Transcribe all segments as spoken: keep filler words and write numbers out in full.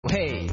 嘿，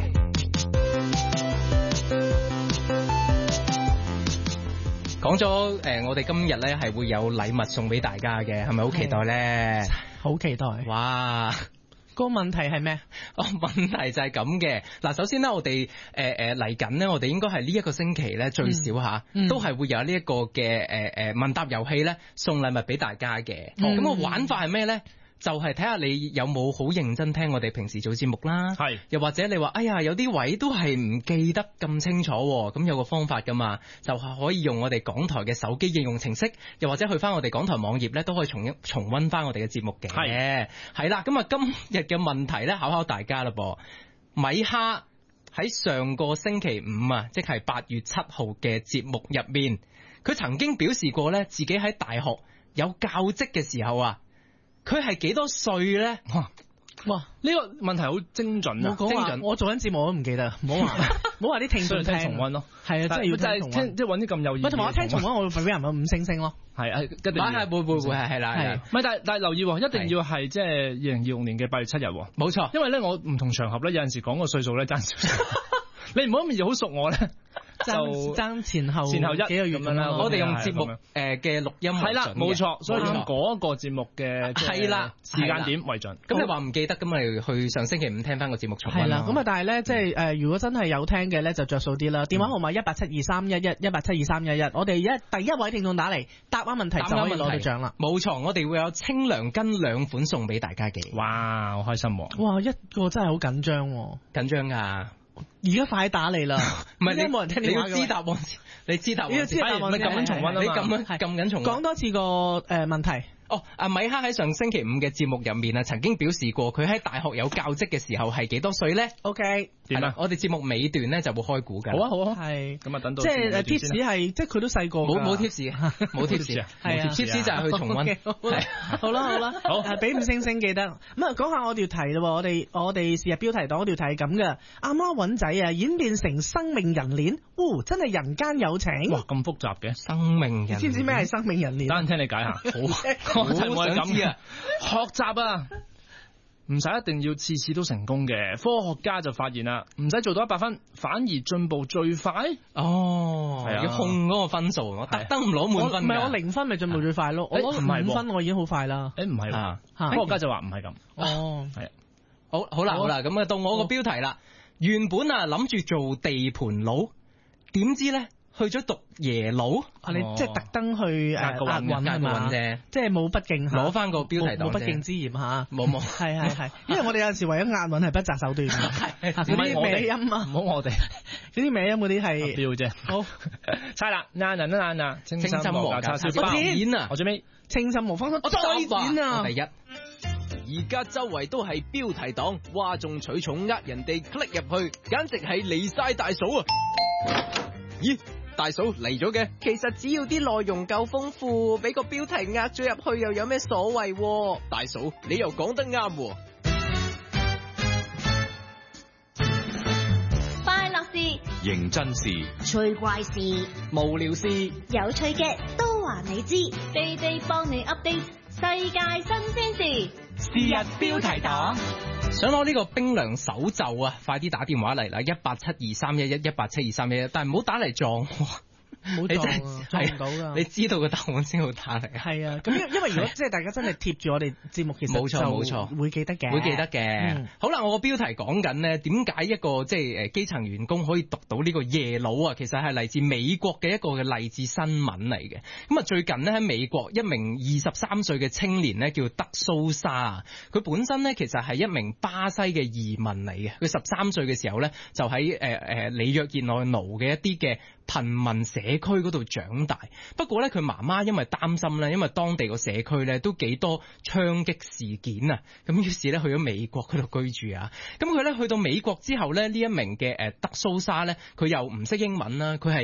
講咗誒，我哋今日咧係會有禮物送俾大家嘅，係咪好期待咧？ 好期待！ 哇！ 個問題係咩？ 哦，問題就係咁嘅。嗱，首先咧，我哋誒誒嚟緊咧，我哋應該係呢一個星期咧最少吓， 嗯、 都係會有呢一個嘅誒誒問答遊戲咧，送禮物俾大家嘅。咁個、嗯、玩法係咩咧？就係睇下你有冇好認真聽我哋平時做節目啦，係，又或者你話哎呀有啲位都係唔記得咁清楚，咁有個方法噶嘛，就係可以用我哋港台嘅手機應用程式，又或者去翻我哋港台網頁咧，都可以重重溫翻我哋嘅節目嘅。係，係啦，咁啊今日嘅問題咧考考大家啦噃，米哈喺上個星期五啊，即係八月七號嘅節目入面，佢曾經表示過咧，自己喺大學有教職嘅時候啊。佢係幾多歲咧？哇！ 哇！呢個問題好精準啊！ 精準， 我做緊節目我都唔記得，唔好話，唔好話啲聽眾聽重溫咯。 係啊，真係要聽重溫， 即係揾啲咁有意義。 同埋我聽重溫，我會俾人五星星咯。 係啊，一定。 係會會會係係啦係。 唔係，但係但係留意，一定要係即係二零二六年嘅八月七日。 冇錯， 因為咧我唔同場合咧有陣時講個歲數咧爭少少。你唔好咁易好熟我咧。 就爭前後前後一幾個月咁樣啦， 我哋用節目誒嘅錄音係啦，冇錯，所以用嗰個節目嘅係啦時間點為準。 咁你話唔記得，咁咪去上星期五聽翻個節目重溫啦。 咁啊，但係咧，即係誒，如果真係有聽嘅咧，就着數啲啦。電話號碼一八七二三一一一八七二三一一，我哋一第一位聽眾打嚟答啱問題就可以攞到獎啦。 冇錯，我哋會有清涼巾兩款送俾大家嘅。 哇，好開心喎！ 哇，一個真係好緊張， 緊張㗎。 而家快打嚟啦！唔係你冇人聽電話嘅， 你要知答案，你知答案， 你要知答案， 你撳緊重溫啊嘛，你撳緊撳緊重溫。 講多次個誒問題。 哦，阿米哈喺上星期五嘅節目入面啊，曾經表示過佢喺大學有教職嘅時候係幾多歲咧 ？OK， 點啊？我哋節目尾段咧就會開估㗎。 好啊好啊， 係咁啊，等到即係誒 tips 係，即係佢都細個。 冇冇 tips，冇 tips 啊，係啊 tips 就係去重溫。 好啦好啦，好係俾五星星記得。咁啊，講下我條題咯。我哋我哋試下標題黨嗰條題係咁嘅。阿媽揾仔啊，演變成生命人鏈，哦，真係人間有情。 哇，咁複雜嘅生命人鏈， 知唔知咩係生命人鏈？ 等陣聽你解下。好，我係咁。學習啊，唔使一定要次次都成功嘅。科學家就發現啦，唔使做到一百分，反而進步最快。 哦，係啊，要控嗰個分數，我特登唔攞滿分。 唔係我零分咪進步最快咯。我攞五分我已經好快啦。 誒，唔係啊，科學家就話唔係咁。 哦， 係啊， 好好啦好啦，咁啊到我個標題啦。原本啊諗住做地盤佬，點知咧？去咗讀耶魯， 啊你即係特登去誒押韻係嘛？即係冇不敬， 攞翻個標題黨冇不敬之嫌嚇， 冇冇， 係係係，因為我哋有陣時為咗押韻係不擇手段嘅，嗰啲歪音啊， 唔好我哋嗰啲歪音嗰啲係標啫。好，猜啦，啱人都啱啦，清心無價叉燒包剪啊！ 我最尾清心無方我再剪啊！ 第一，而家周圍都係標題黨，嘩眾取寵，呃人哋 click 入去，簡直係離晒大嫂啊！咦？大嫂嚟咗嘅， 其實只要啲內容夠豐富，俾個標題壓咗入去又有咩所謂？ 大嫂，你又講得啱。 快樂事、 認真事、 趣怪事、 無聊事、 有趣嘅都話你知，地地幫你 update 世界新鮮事。 是日標題黨。 想攞呢個冰涼手袖啊，快啲打電話嚟啦，一八七二三一一一八七二三一一，但係唔好打嚟撞。 唔好撞啊，撞唔到噶。 你知道個答案先好打嚟。 係啊，咁因因為如果即係大家真係貼住我哋節目，其實冇錯冇錯， 會記得嘅， 會記得嘅。嗯、好啦，我個標題講緊呢，點解一個即係誒基層員工可以讀到呢個耶魯啊？其實係嚟自美國嘅一個嘅勵志新聞嚟嘅。咁啊，最近呢，喺美國一名二十三歲嘅青年呢，叫德蘇莎啊，佢本身呢，其實係一名巴西嘅移民嚟嘅。佢十三歲嘅時候呢，就喺誒誒里約熱內盧嘅一啲嘅貧民社區嗰度長大，不過咧佢媽媽因為擔心咧，因為當地個社區咧都幾多槍擊事件啊，咁於是咧去咗美國嗰度居住啊。咁佢咧去到美國之後咧，呢一名嘅誒德蘇莎咧，佢又唔識英文啦，佢係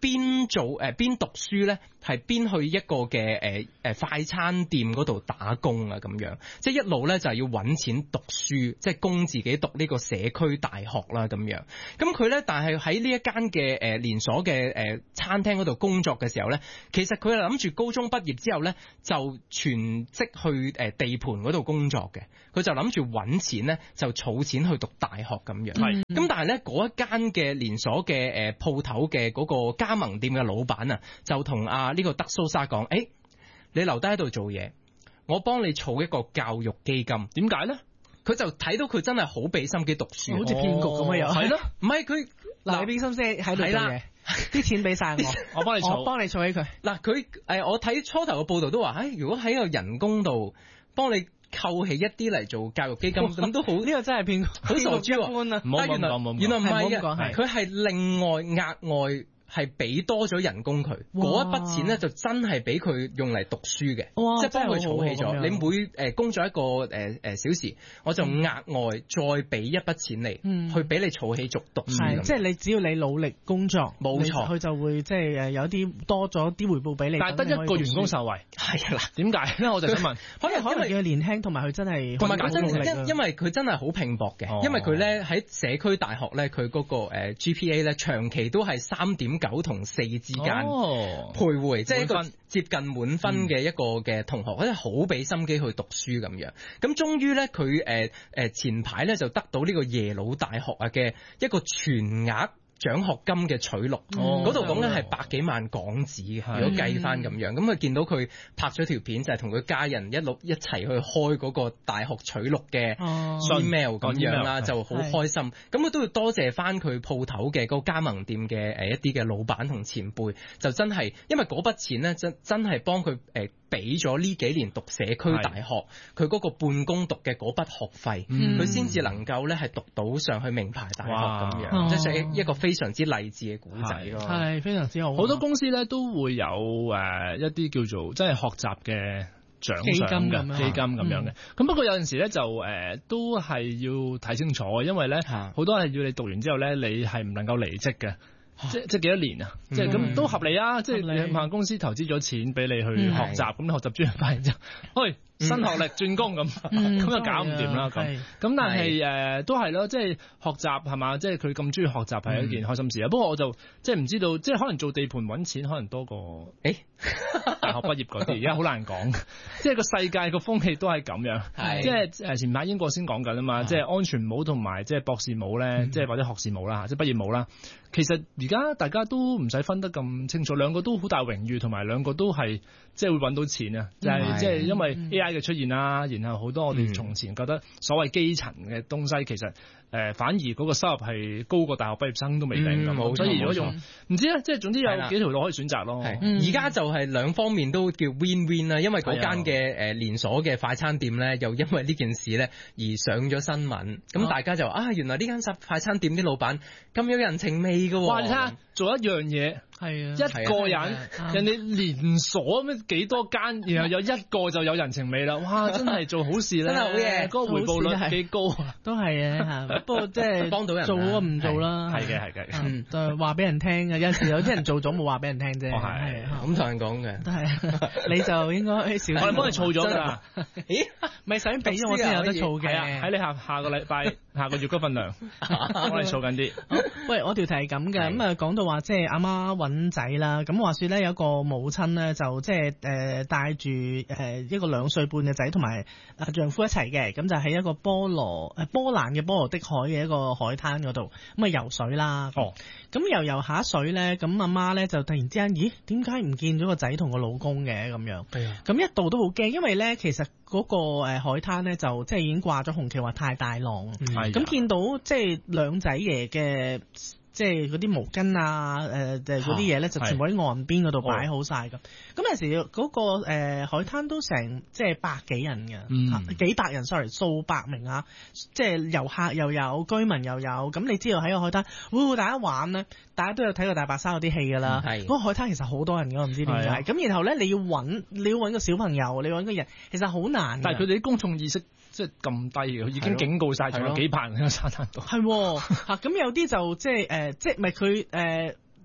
邊做誒邊、呃、讀書咧，係邊去一個嘅誒誒快餐店嗰度打工啊咁樣，即係一路咧就係要揾錢讀書，即係供自己讀呢個社區大學啦咁樣。咁佢咧，但係喺呢一間嘅誒連鎖嘅誒餐廳嗰度工作嘅時候咧，其實佢係諗住高中畢業之後咧就全職去誒地盤嗰度工作嘅，佢就諗住揾錢咧就儲錢去讀大學咁樣。係、嗯，咁但係咧嗰一間嘅連鎖嘅誒鋪頭嘅嗰個加盟店嘅老闆啊，就同阿呢個德蘇莎講：誒、欸，你留低喺度做嘢，我幫你儲一個教育基金。點解咧？佢就睇到佢真係好俾心機讀書， 好似騙局咁樣又係咯。 唔係佢嗱，你俾心機喺度做嘢，啲錢俾晒我，我幫你儲，我幫你儲起佢。 嗱，佢誒，我睇初頭嘅報道都話，誒、哎，如果喺個人工度幫你扣起一啲嚟做教育基金，咁都好。呢個真係騙局，好傻豬啊！ 唔好咁講， 原來唔係嘅，佢係另外額外。係俾多咗人工佢，嗰一筆錢咧就真係俾佢用嚟讀書嘅，即係幫佢儲起咗。你每誒工作一個誒誒小時，我就額外再俾一筆錢你，嗯、去俾你儲起續讀書。係， 即係你只要你努力工作， 冇錯， 佢就會即係誒有啲多咗啲回報俾你。 但係得一個員工受惠， 係啦。 點解咧？我就想問， 可能可能佢年輕，同埋佢真係同埋佢真因因為佢真係好拼搏嘅，哦、因為佢咧喺社區大學咧，佢嗰個誒 G P A 咧長期都係三點九同四之間徘徊，即係一個接近滿分嘅一個嘅同學，真係好俾心機去讀書咁樣。咁終於咧，佢誒誒前排咧就得到呢個耶魯大學啊嘅一個全額獎學金嘅取錄，嗰度講緊係百幾萬港紙嘅，如果計翻咁樣，咁佢見到佢拍咗條片，就係同佢家人一路一齊去開嗰個大學取錄嘅 email 咁樣啦，就好開心。咁佢都要多謝翻佢鋪頭嘅嗰個加盟店嘅誒一啲嘅老闆同前輩，就真係因為嗰筆錢咧，真真係幫佢誒俾咗呢幾年讀社區大學，佢嗰個半工讀嘅嗰筆學費，佢先至能夠咧係讀到上去名牌大學咁樣，即係一個非常之勵志嘅古仔咯， 係非常之好。 好多公司咧都會有誒一啲叫做即係學習嘅獎賞嘅基金咁樣嘅。咁、嗯、不過有陣時咧就誒、呃、都係要睇清楚，因為咧好多係要你讀完之後咧，你係唔能夠離職嘅。即即幾多年啊？嗯、即係咁都合理啊！理即係你有限公司投資咗錢俾你去學習，咁、嗯、你學習專業翻之後，去新學歷轉工咁，咁、嗯、就搞唔掂啦咁。咁但係誒、呃、都係咯，即係學習係嘛？即係佢咁中意學習係一件開心事啊！嗯、不過我就即係唔知道，即係可能做地盤揾錢可能多過誒、欸、大學畢業嗰啲，而家好難講。即係個世界個風氣都係咁樣，即係誒前排英國先講緊啊嘛，即係安全帽同埋即係博士帽咧，即係、嗯、或者學士帽啦，即係畢業帽啦。其實而家大家都唔使分得咁清楚，兩個都好大榮譽，同埋兩個都係即係會揾到錢啊！就係即係因為 A I 嘅出現啦，然後好多我哋從前覺得所謂基層嘅東西，其實誒、呃、反而嗰個收入係高過大學畢業生都未定咁，嗯、所以如果用唔知咧，即係總之有幾條路可以選擇咯。 而家就係兩方面都叫 win win 啦，因為嗰間嘅誒連鎖嘅快餐店咧，又因為呢件事咧而上咗新聞，咁、啊、大家就啊原來呢間快餐店啲老闆咁有人情味。 哇！你睇下做一樣嘢， 係啊， 一個人，人哋連鎖咩幾多間，然後有一個就有人情味啦！哇！真係做好事咧， 真係好嘢， 嗰個回報率幾高啊！ 都係啊，不過即係幫到人， 做好唔做啦。 係嘅，係嘅， 嗯，就係話俾人聽嘅。有時有啲人做咗冇話俾人聽啫。 係咁同人講嘅。 都係，你就應該少。 我哋幫你儲咗㗎。 咦？咪使俾咗我先有得儲嘅。 喺你下下個禮拜下個月嗰份糧，我哋儲緊啲。 喂，我條題係咁嘅，咁啊講到話即係阿媽揾仔啦，咁話說咧有一個母親咧就即係誒帶住誒一個兩歲半嘅仔同埋啊丈夫一齊嘅，咁就喺一個波羅誒波蘭嘅波羅的海嘅一個海灘嗰度咁啊游水啦。哦，咁游游下水咧，咁阿媽咧就突然之間，咦？點解唔見咗個仔同個老公嘅咁樣？係啊，咁一度都好驚，因為咧其實嗰個誒海灘咧就即係已經掛咗紅旗話太大浪，咁、嗯、見到即係兩仔爺嘅。即係嗰啲毛巾啊，誒誒嗰啲嘢咧，就全部喺岸邊嗰度擺好晒㗎。咁、哦、有時嗰、嗰個、呃、海灘都成即係百幾人嘅，嗯、幾百人 sorry 數百名啊，即係遊客又有，居民又有。咁你知道喺個海灘，會大家玩咧，大家都有睇過大白鯊嗰啲戲㗎啦。嗰、嗯、個海灘其實好多人㗎，我唔知點解。咁然後咧，你要揾你要揾個小朋友，你揾個人，其實好難。 但係佢哋啲公眾意識。即係咁低嘅，已經警告晒，仲有幾百人喺個沙灘度。 係喎，嚇咁有啲就即係誒，即係唔係佢誒，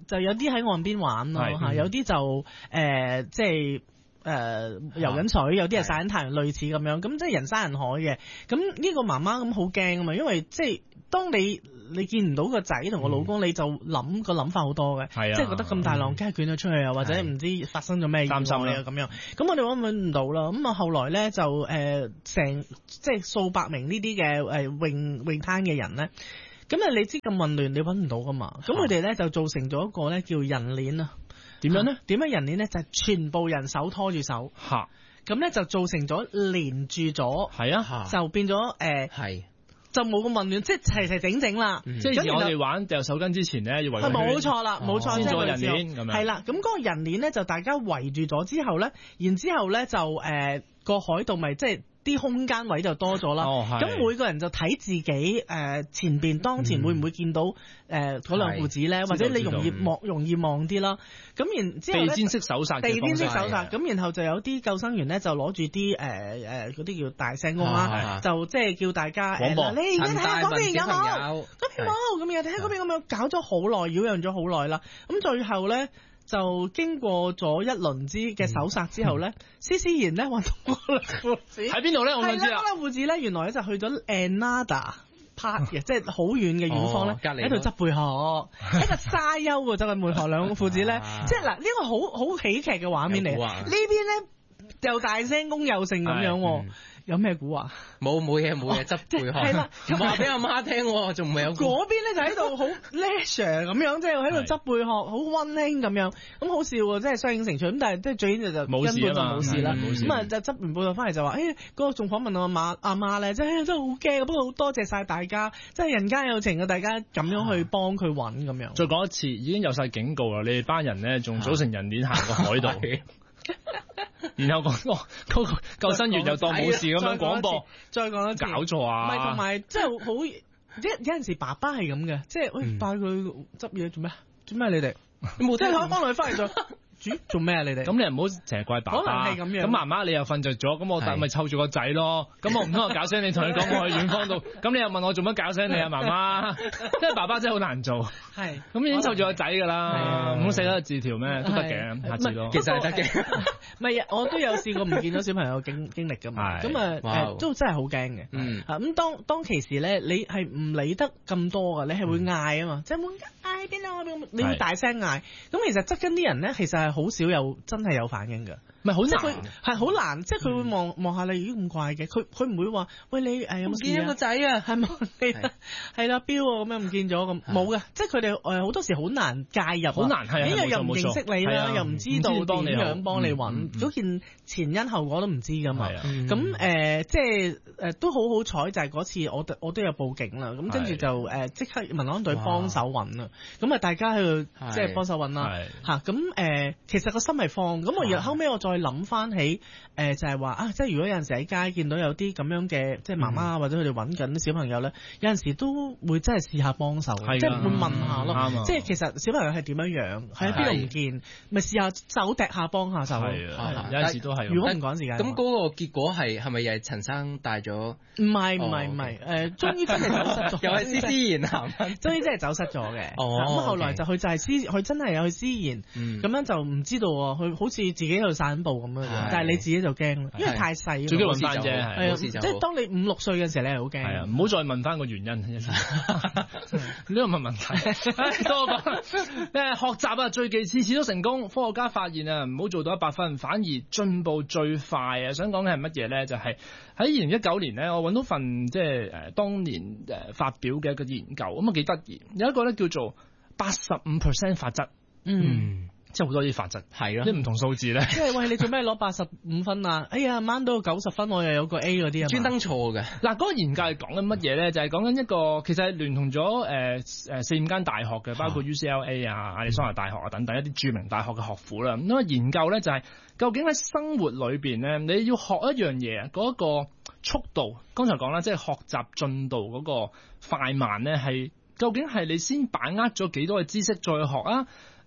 就有啲喺岸邊玩咯嚇，有啲就誒、呃、即係。誒、呃、游緊水，有啲係曬緊太陽，類似咁樣，咁即係人山人海嘅。咁呢個媽媽咁好驚啊嘛，因為即係當你你見唔到個仔同個老公，嗯、你就諗個諗法好多嘅，即係覺得咁大浪，梗係捲咗出去啊，或者唔知發生咗咩嘢啊咁樣。咁我哋揾揾唔到啦。咁啊後來咧就誒成、呃、即係數百名呢啲嘅誒泳泳灘嘅人咧，咁啊你知咁混亂，你揾唔到噶嘛。咁佢哋咧就造成咗一個咧叫人鏈啊。 點樣咧？ 點樣人鏈咧？就係、是、全部人手拖住手，嚇咁咧就造成咗連住咗，係啊，就變咗誒，係、呃、就冇咁混亂，即係齊齊整整啦。嗯、即係我哋玩掉手巾之前咧，要圍圈。冇錯啦，冇錯，先做人鏈咁樣。係啦，咁嗰個人鏈咧就大家圍住咗之後咧，然之後咧就誒個、呃、海度咪即係。啲空間位就多咗啦，咁、哦、每個人就睇自己誒、呃、前邊當前會唔會見到誒嗰、呃、兩父子咧，或者你容易望容易望啲啦。咁然之後咧，地氈式搜殺，地氈式搜殺。咁然後就有啲救生員咧就攞住啲誒誒嗰啲叫大聲公啦，就即係叫大家誒、呃，你而家睇下嗰邊有冇？嗰邊冇，咁而家睇下嗰邊有冇？搞咗好耐，擾攘咗好耐啦。咁最後咧。就經過咗一輪之嘅搜殺之後咧，施施然咧揾到個兩父子喺邊度咧？我唔知啦。嗰兩父子咧，原來咧就去咗 another part 嘅，即係好遠嘅遠方咧，喺度執貝殼，喺個沙丘喎，執緊貝殼。兩個父子咧，即係嗱呢個好好喜劇嘅畫面嚟。呢邊咧又大聲公又盛咁樣。有咩估啊？冇冇嘢冇嘢執貝殼。係啦，話俾阿媽聽，仲未有。嗰邊咧就喺度好 leisure 咁樣，即係喺度執貝殼，好溫馨咁樣，咁好笑喎，即係雙影成趣。咁但係即係最緊要就根本就冇事啦。咁啊就執完貝殼翻嚟就話，誒嗰個仲訪問我阿媽阿媽咧，即係真係好驚。不過好多謝晒大家，即係人間有情啊！大家咁樣去幫佢揾咁樣。再講一次，已經有晒警告啦！你哋班人咧仲組成人鏈行過海度。然後講個嗰個救生員又當冇事咁樣廣播，再講一次，搞錯啊！唔係同埋即係好一有陣時爸爸係咁嘅，即係喂帶佢執嘢做咩？做咩你哋？你冇聽我幫佢翻嚟咗。煮做咩啊？你哋咁你唔好成日怪爸爸，可能係咁樣。咁媽媽你又瞓着咗，咁我咪湊住個仔咯。咁我唔通我搞醒你，同你講我去遠方度。咁你又問我做乜搞醒你啊？媽媽，因為爸爸真係好難做。係。咁已經湊住個仔㗎啦，唔好寫咗字條咩都得嘅，下次咯。其實係得嘅。唔係，我都有試過唔見到小朋友經經歷㗎嘛。咁啊誒，都真係好驚嘅。嗯。咁當當其時咧，你係唔理得咁多㗎，你係會嗌啊嘛，即係會嗌邊度，你會大聲嗌。咁其實側跟啲人咧，其實係好少有真係有反應㗎，唔係好難，佢係好難，即係佢會望望下你，咦咁怪嘅，佢佢唔會話喂你誒有冇見咗個仔啊？係冇係啦，標咁樣唔見咗咁冇嘅，即係佢哋誒好多時好難介入，好難係，因為又唔認識你啦，又唔知道點樣幫你揾，嗰件前因後果都唔知㗎嘛。咁誒即係誒都好好彩，就係嗰次我我都有報警啦，咁跟住就誒即刻民安隊幫手揾啦，咁啊大家喺度即係幫手揾啦嚇，咁誒其實個心係放，咁我後尾我再諗翻起誒、呃、就係、是、話啊，即係如果有陣時喺街見到有啲咁樣嘅即係媽媽或者佢哋揾緊啲小朋友咧，有陣時都會真係試下幫手，即係會問下咯，嗯、即係其實小朋友係點樣樣，喺邊度唔見，咪試下手掟下幫下手，係啊，有陣時都係。如果唔趕時間，咁嗰個結果係係咪又係陳生帶咗？唔係唔係唔係誒，終於真係走失咗，又係施施然行，終於真係走失咗嘅。哦，咁後來就佢就係施，佢真係有去施然，咁樣就唔知道喎，佢好似自己喺度散步咁樣，但係你自己就驚啦，因為太細，最緊要問翻啫，係即係當你五六歲嘅時候，你係好驚。係啊，唔好再問翻個原因，呢個唔係問題。多講誒學習啊，最忌次次都成功。科學家發現啊，唔好做到一百分，反而進步最快啊！想講嘅係乜嘢咧？就係喺二零一九年咧，我揾到份即係誒當年誒發表嘅一個研究，咁啊幾得意。有一個咧叫做八十五 percent 法則，嗯。即係好多啲法則，係咯，啲唔同數字咧。即係喂，你做咩攞八十五分啊？哎呀，掹到九十分，我又有個 A 嗰啲啊，專登錯嘅。嗱，嗰個研究係講緊乜嘢咧？就係講緊一個，其實係聯同咗誒誒四五間大學嘅，包括 U C L A 啊、亞利桑那大學啊等等一啲著名大學嘅學府啦。咁啊，研究咧就係究竟喺生活裏邊咧，你要學一樣嘢，嗰一個速度，剛才講啦，即係學習進度嗰個快慢咧，係究竟係你先把握咗幾多嘅知識再去學啊？誒、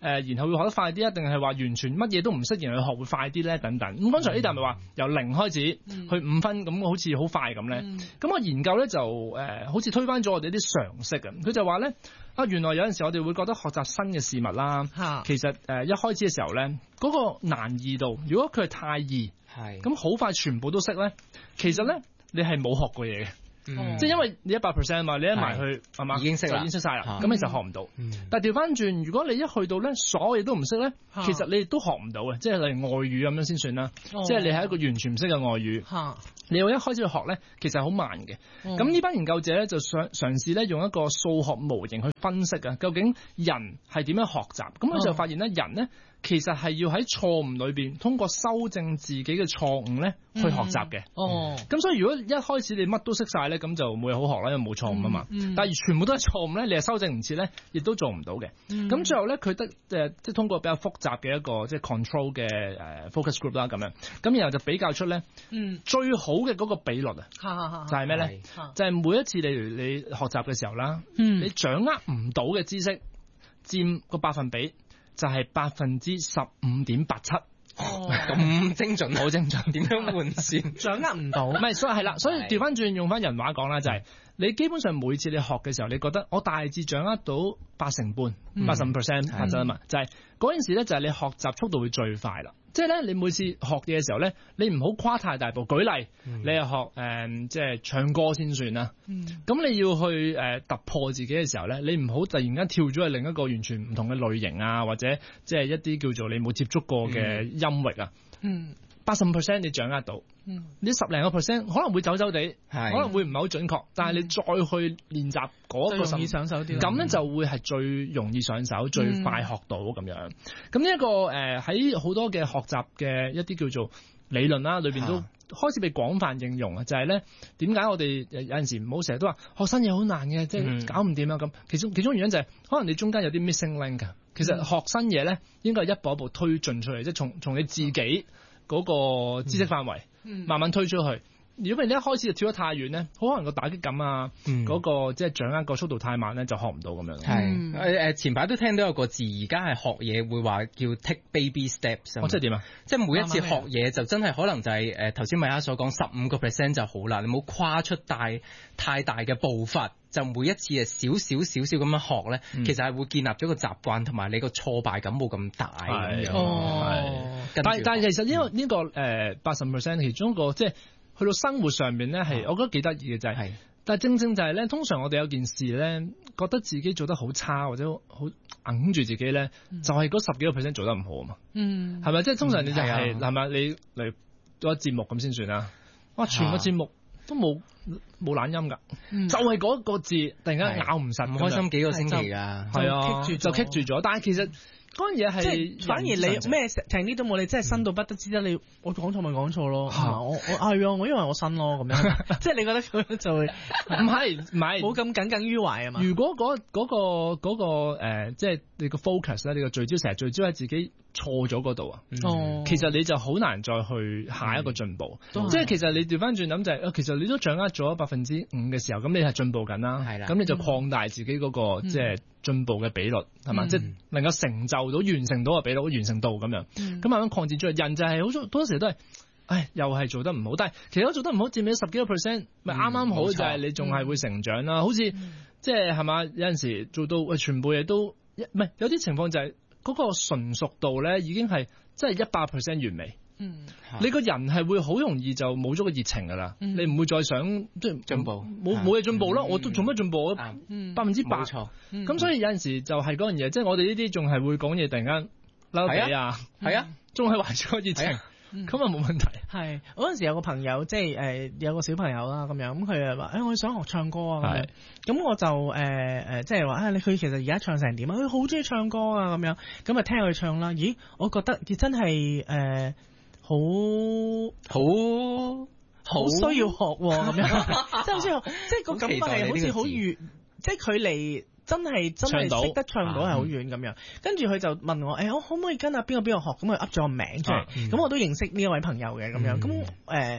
呃，然後會學得快啲啊？定係話完全乜嘢都唔識，然後學會快啲咧？等等。咁剛才呢度咪話由零開始、嗯、去五分，咁好似好快咁咧。咁、嗯、我研究咧就誒、呃，好似推翻咗我哋啲常識嘅。佢就話咧啊，原來有陣時我哋會覺得學習新嘅事物啦，哈其實誒、呃、一開始嘅時候咧，嗰、那個難易度，如果佢係太易，係咁好快全部都識咧，其實咧你係冇學過嘢嘅。嗯、即係因為你一百 percent 嘛，你一埋去係嘛，已經識啦，已經識晒啦，咁、嗯、你就學唔到。嗯、但係調翻轉，如果你一去到咧，所有嘢都唔識咧，嗯、其實你都學唔到嘅。即係例如外語咁樣先算啦。哦、即係你係一個完全唔識嘅外語，嗯、你要一開始去學咧，其實係好慢嘅。咁呢、嗯、班研究者咧就想嘗試咧用一個數學模型去分析啊，究竟人係點樣學習？咁佢就發現咧，人咧。其實係要喺錯誤裏邊，通過修正自己嘅錯誤咧，去學習嘅。哦、嗯，咁、嗯、所以如果一開始你乜都識晒咧，咁就冇嘢好學啦，因為冇錯誤啊嘛。嗯嗯、但係全部都係錯誤咧，你係修正唔切咧，亦都做唔到嘅。咁、嗯、最後咧，佢得誒，即、呃、係通過比較複雜嘅一個即係 control 嘅誒、呃、focus group 啦，咁樣。咁然後就比較出咧，嗯、最好嘅嗰個比率啊，就係咩咧？就係每一次例如你學習嘅時候啦，嗯、你掌握唔到嘅知識佔個百分比。就係百分之十五點八七，哦，咁精準，好精準。點樣換算？掌握唔到，唔係，所以係啦，所以調翻轉用翻人話講啦，就係、是、你基本上每次你學嘅時候，你覺得我大致掌握到八成半，八十五 percent 八成啊嘛，就係嗰陣時咧，就係你學習速度會最快啦。即係咧，你每次學嘢嘅時候咧，你唔好跨太大步。舉例，嗯、你係學誒、呃，即係唱歌先算啦。咁、嗯、你要去誒、呃、突破自己嘅時候咧，你唔好突然間跳咗去另一個完全唔同嘅類型啊，或者即係一啲叫做你冇接觸過嘅音域啊。嗯，八十五 percent 你掌握到，嗯、你十零個 percent 可能會走走地，是可能會唔係好準確，但係你再去練習嗰個，容易上手啲。咁咧就會係最容易上手、嗯、最快學到咁樣。咁呢一個誒喺好多嘅學習嘅一啲叫做理論啦，裏邊都開始被廣泛應用啊。就係咧點解我哋有陣時唔好成日都話學新嘢好難嘅，即係、嗯、搞唔掂啊咁。其中其中原因就係、是、可能你中間有啲 missing link。其實學新嘢咧應該係一步一步推進出嚟，即係從從你自己嗰個知識範圍、嗯、慢慢推出去。如果你一開始就跳得太遠咧，好可能個打擊感啊，嗰、嗯、個即係掌握個速度太慢咧，就學唔到咁樣。係誒誒，前排都聽到有個字，而家係學嘢會話叫 take baby steps。哦，即係點啊？即係每一次學嘢就真係可能就係誒頭先米哈所講十五個 percent 就好啦，你冇跨出大太大嘅步伐。就每一次係少少少少咁樣學咧，嗯、其實係會建立咗個習慣，同埋你個挫敗感冇咁大咁樣。哦，但係但係其實呢個呢個誒八十 percent 其中一個即係去到生活上面咧，係、嗯、我覺得幾得意嘅就係、是，是但係正正就係咧，通常我哋有件事咧，覺得自己做得好差或者好揞住自己咧，嗯、就係嗰十幾個 percent 做得唔好啊嘛。嗯，係咪？即係通常你就係係咪你嚟做一節目咁先算啦？哇，全個節目都冇。冇懶音㗎，嗯、就係嗰個字突然間咬唔實，唔開心幾個星期㗎，係啊，就棘住咗。但係其實嗰樣嘢係反而你咩停呢都冇，你真係新到不得之得。你我講錯咪講錯咯，我我係啊，我因為我新咯咁樣，即係你覺得佢就會唔係唔係冇咁耿耿於懷啊嘛？如果嗰嗰個嗰個誒，即係你個 focus 咧，你個聚焦成日聚焦喺自己錯咗嗰度啊，其實你就好難再去下一個進步。即係其實你調翻轉諗就係，其實你都掌握咗百分之五嘅時候，咁你係進步緊啦，係啦，咁你就擴大自己嗰個即係進步嘅比率係嘛，即係能夠成就到完成到嘅比率完成度咁樣，咁慢慢擴展出去。人就係好多多時都係，唉，又係做得唔好，但係其實都做得唔好，佔咗十幾個 percent，咪啱啱好就係你仲係會成長啦。好似即係係嘛，有陣時做到喂全部嘢都唔係，有啲情況就係嗰個純熟度咧已經係即係一百 percent 完美。嗯，你個人係會好容易就冇咗個熱情噶啦，嗯、你唔會再想即係進步，冇冇嘢進步咯。嗯、我都做乜進步？百分之百，冇錯。咁、嗯、所以有陣時就係嗰樣嘢，即係我哋呢啲仲係會講嘢，突然間嬲地啊，係啊，仲係懷住個熱情，咁啊冇問題。係嗰陣時有個朋友，即係誒有個小朋友啦，咁樣咁佢啊話誒我想學唱歌啊，咁樣咁我就誒誒即係話啊你佢其實而家唱成點啊？佢好中意唱歌啊，咁樣咁啊聽佢唱啦。咦，我覺得佢真係誒。呃好好好需要學咁樣，即係好似即係個感覺係好似好遠，即係距離真係真係識得唱到係好遠咁樣。跟住佢就問我，誒，我可唔可以跟阿邊個邊個學？咁佢噏咗個名出嚟，咁我都認識呢一位朋友嘅咁樣。咁誒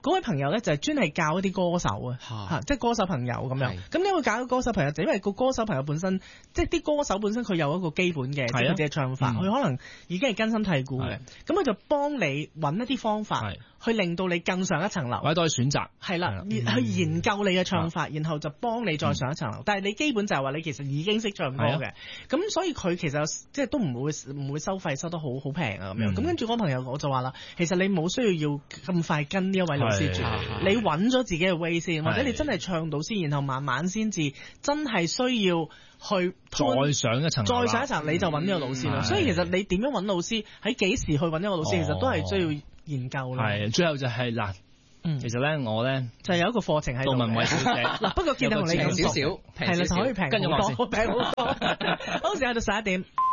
嗰位朋友咧就係專係教一啲歌手啊，嚇，即係歌手朋友咁樣。咁點會教歌手朋友？就因為個歌手朋友本身，即係啲歌手本身佢有一個基本嘅自己嘅唱法，佢可能已經係根深蒂固嘅。咁佢就幫你揾一啲方法，去令到你更上一層樓， 或者多啲選擇。 係啦，去研究你嘅唱法，然後就幫你再上一層樓。但係你基本就係話你其實已經識唱歌嘅，咁所以佢其實即係都唔會唔會收費收得好好平啊咁樣。咁跟住嗰個朋友我就話啦，其實你冇需要要咁快跟呢一位老師住，你揾咗自己嘅 way 先，或者你真係唱到先，然後慢慢先至真係需要去再上一層， 再上一層你就揾呢個老師啦。所以其實你點樣揾老師，喺幾時去揾一個老師，其實都係需要研究啦。 係，最後就係嗱，其實咧我咧就有一個課程喺度。杜文慧小姐嗱，不過見到同你咁少少， 係啦，就可以平好多，平好多。好，時間到十一點。